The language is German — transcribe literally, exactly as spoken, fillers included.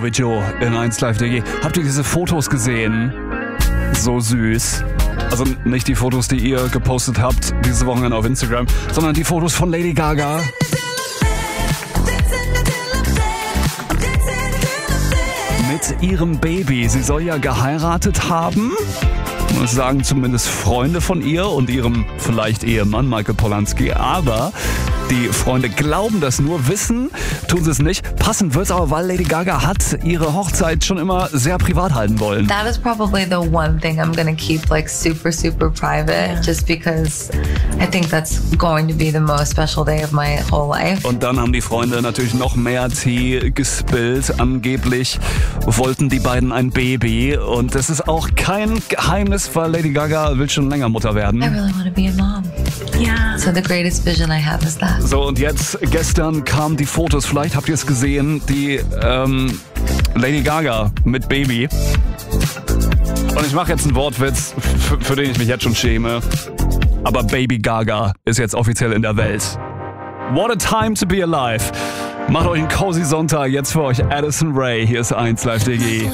Jovi Joe in eins Live D G. Habt ihr diese Fotos gesehen? So süß. Also nicht die Fotos, die ihr gepostet habt diese Wochenende auf Instagram, sondern die Fotos von Lady Gaga. Mit ihrem Baby. Sie soll ja geheiratet haben. Das sagen zumindest Freunde von ihr und ihrem vielleicht Ehemann Michael Polanski. Aber die Freunde glauben das nur, wissen, tun sie es nicht. Passend wird's aber, weil Lady Gaga hat ihre Hochzeit schon immer sehr privat halten wollen. That is probably the one thing I'm gonna keep like super, super private, yeah. Just because I think that's going to be the most special day of my whole life. Und dann haben die Freunde natürlich noch mehr Tee gespillt. Angeblich wollten die beiden ein Baby. Und das ist auch kein Geheimnis, weil Lady Gaga will schon länger Mutter werden. I really want to be a mom. Yeah. So the greatest vision I have is that. So, und jetzt, gestern kamen die Fotos, vielleicht habt ihr es gesehen, die ähm, Lady Gaga mit Baby. Und ich mache jetzt einen Wortwitz, für, für den ich mich jetzt schon schäme. Aber Baby Gaga ist jetzt offiziell in der Welt. What a time to be alive. Macht euch einen cozy Sonntag, jetzt für euch Addison Rae. Hier ist eins Live D G.